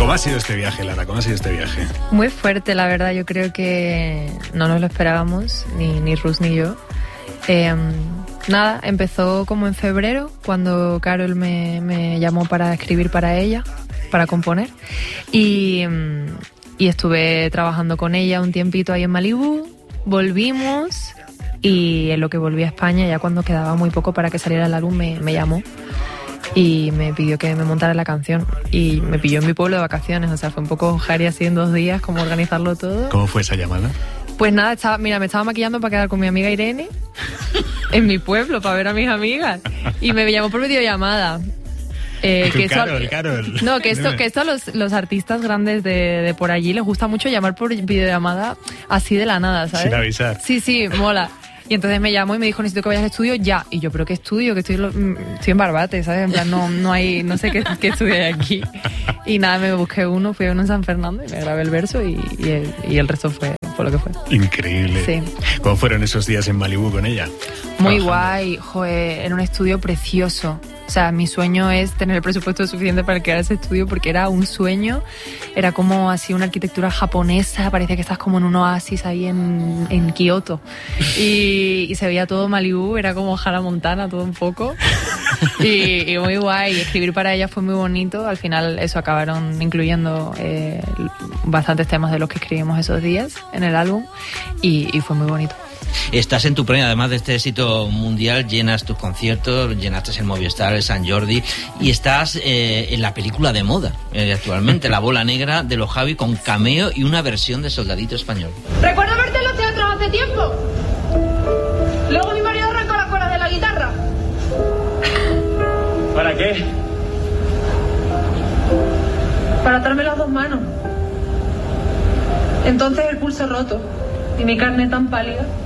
¿Cómo ha sido este viaje, Lara? ¿Cómo ha sido este viaje? Muy fuerte, la verdad. Yo creo que no nos lo esperábamos, ni Rus ni yo. Nada, empezó como en febrero, cuando Carol me llamó para escribir para ella, para componer. Y estuve trabajando con ella un tiempito ahí en Malibú. Volvimos y en lo que volví a España, ya cuando quedaba muy poco para que saliera el álbum, me llamó y me pidió que me montara la canción. Y me pilló en mi pueblo de vacaciones, o sea, fue un poco jari así en 2 días, como organizarlo todo. ¿Cómo fue esa llamada? Pues nada, me estaba maquillando para quedar con mi amiga Irene en mi pueblo, para ver a mis amigas. Y me llamó por videollamada. Carol. No, que esto a los artistas grandes de por allí les gusta mucho llamar por videollamada así de la nada, ¿sabes? Sin avisar. Sí, mola. Y entonces me llamó y me dijo, necesito que vayas al estudio ya. Y yo, ¿pero qué estudio? Que estoy en Barbate, ¿sabes? En plan, no sé qué estudio hay aquí. Y nada, me busqué uno, fui a uno en San Fernando y me grabé el verso y el resto fue lo que fue. Increíble. Sí. ¿Cómo fueron esos días en Malibú con ella? Muy guay, joder, en un estudio precioso. O sea, mi sueño es tener el presupuesto suficiente para crear ese estudio porque era un sueño. Era como así una arquitectura japonesa, parecía que estás como en un oasis ahí en Kioto. Y se veía todo Malibú, era como Hannah Montana, todo un poco. Y muy guay. Escribir para ella fue muy bonito. Al final eso acabaron incluyendo bastantes temas de los que escribimos esos días en el álbum y fue muy bonito. Estás en tu premio, además de este éxito mundial, llenas tus conciertos, llenaste el Movistar, el Sant Jordi, y estás en la película de moda actualmente, La Bola Negra de los Javi, con cameo y una versión de Soldadito Español. Recuerdo verte en los teatros hace tiempo. Luego mi marido arrancó las cuerdas de la guitarra. ¿Para qué? Para atarme las 2 manos. Entonces el pulso roto y mi carne tan pálida.